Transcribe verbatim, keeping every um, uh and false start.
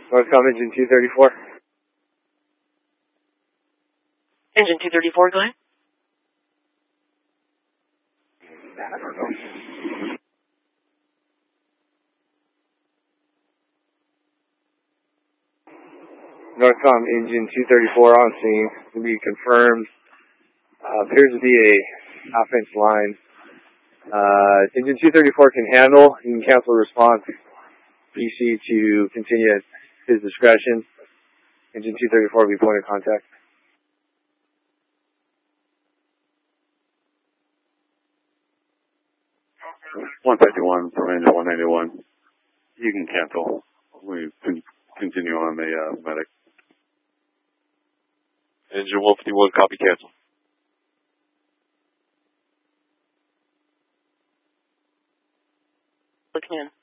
Northcom engine two thirty-four. Engine two thirty-four, go ahead. I don't know. Northcom engine two thirty-four on scene. To be confirmed. Uh, appears to be a offense line. Uh, engine two thirty-four can handle. You can cancel response. P C to continue at his discretion. Engine two thirty-four will be point of contact. one fifty-one from engine one ninety-one. You can cancel. We can continue on the uh, medic. Engine one fifty-one, copy, cancel. Looking in.